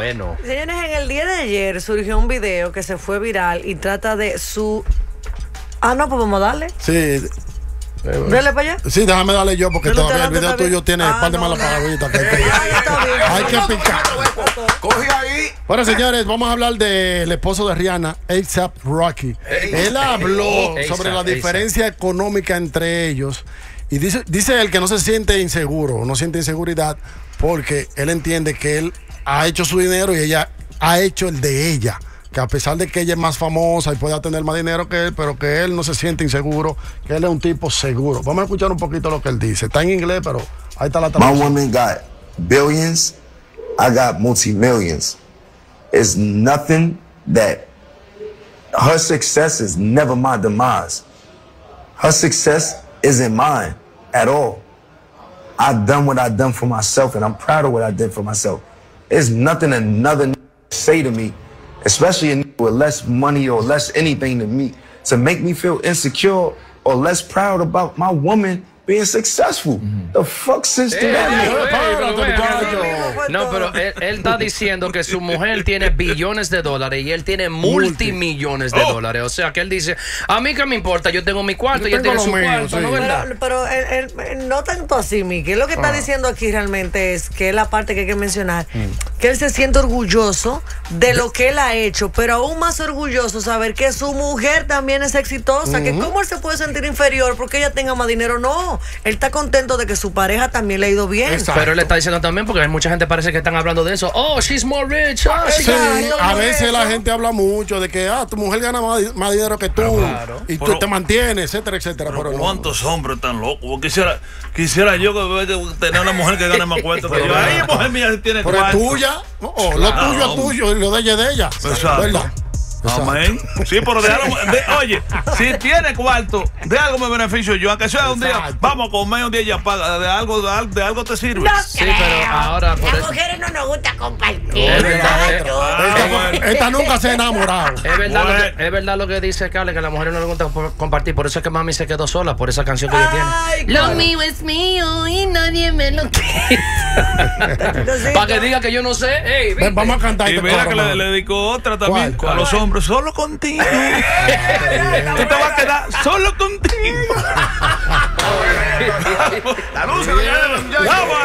bueno. Señores, en el día de ayer surgió un video que se fue viral y trata de su... no, pues vamos a darle. Sí. Dale para allá. Sí, déjame darle yo porque todavía el video tuyo tiene un par de malas palabritas que hay que picar. Coge ahí. Bueno, señores, vamos a hablar del esposo de Rihanna, A$AP Rocky. Él habló sobre la diferencia económica entre ellos y dice él que no se siente inseguro, no siente inseguridad porque él entiende que él ha hecho su dinero y ella ha hecho el de ella. Que a pesar de que ella es más famosa y pueda tener más dinero que él, pero que él no se siente inseguro, que él es un tipo seguro. Vamos a escuchar un poquito lo que él dice. Está en inglés, pero ahí está la traducción. My woman got billions, I got multi-millions. It's nothing that her success is never my demise. Her success isn't mine at all. I've done what I've done for myself, and I'm proud of what I did for myself. There's nothing another say to me, especially with less money or less anything to me, to make me feel insecure or less proud about my woman being successful. The fuck sense do that make? No, pero él está diciendo que su mujer tiene billones de dólares y él tiene multimillones de dólares. O sea, que él dice, a mí qué me importa, yo tengo mi cuarto y él tiene su cuarto, ¿no, verdad? Pero él no tanto así, Miki. Lo que está diciendo aquí realmente es que es la parte que hay que mencionar, que él se siente orgulloso de lo que él ha hecho, pero aún más orgulloso saber que su mujer también es exitosa, que cómo él se puede sentir inferior porque ella tenga más dinero. No, él está contento de que su pareja también le ha ido bien. Exacto. Pero él está diciendo también, porque hay mucha gente parece que están hablando de eso. Oh, she's more rich. Sí, a veces la gente habla mucho de que tu mujer gana más dinero que tú, y tú te mantienes, etcétera, etcétera. Pero ¿cuántos hombres tan locos? Quisiera yo tener una mujer que gane más cuarto que yo. Ay, mujer mía tiene pero cuarto. Pero es tuya, lo tuyo es tuyo y lo de ella es de ella. ¿Verdad? Amén. Sí, pero oye, si tiene cuarto, de algo me beneficio yo, aunque sea un día, vamos a comer un día y ya paga, de algo te sirve. No sí, pero ahora por las mujeres no nos gusta compartir. Esta nunca se ha enamorado. Es verdad lo que dice Carla, que a las mujeres no les gusta compartir, por eso es que mami se quedó sola, por esa canción que ella tiene. Lo mío es mío y nadie me lo quita. Para que diga que yo no sé. Hey, vamos a cantar. Y mira que le dedicó otra también a los hombres. Solo contigo. Tú te vas a quedar solo contigo. La luz,